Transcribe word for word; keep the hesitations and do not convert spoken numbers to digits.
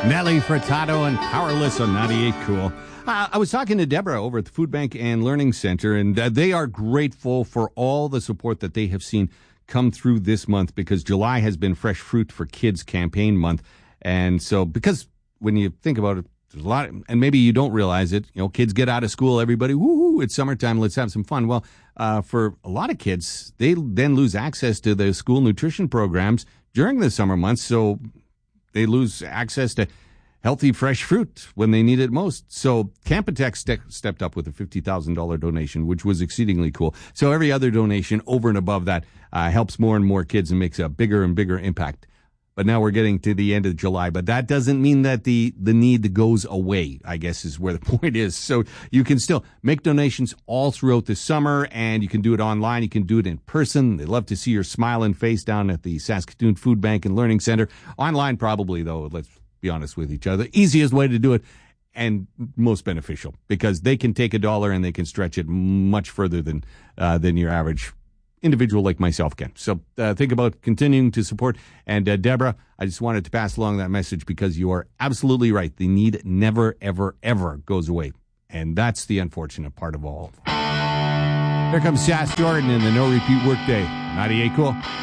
Nelly Furtado and Powerless on ninety-eight Cool. Uh, I was talking to Deborah over at the Food Bank and Learning Center, and uh, they are grateful for all the support that they have seen come through this month, because July has been Fresh Fruit for Kids campaign month. And so, because when you think about it, there's a lot, and maybe you don't realize it, you know, kids get out of school, everybody, woo, it's summertime, let's have some fun. Well, uh, for a lot of kids, they then lose access to the school nutrition programs during the summer months, so they lose access to healthy, fresh fruit when they need it most. So Canpotex ste- stepped up with a fifty thousand dollars donation, which was exceedingly cool. So every other donation over and above that uh, helps more and more kids and makes a bigger and bigger impact. But now we're getting to the end of July, but that doesn't mean that the, the need goes away, I guess is where the point is. So you can still make donations all throughout the summer, and you can do it online. You can do it in person. They love to see your smiling face down at the Saskatoon Food Bank and Learning Center. Online, probably, though, let's be honest with each other, easiest way to do it and most beneficial, because they can take a dollar and they can stretch it much further than uh, than your average individual like myself can. So uh, think about continuing to support. And uh, Deborah, I just wanted to pass along that message, because you are absolutely right. The need never, ever, ever goes away. And that's the unfortunate part of all. Here comes Sass Jordan in the No Repeat Workday. ninety-eight Cool.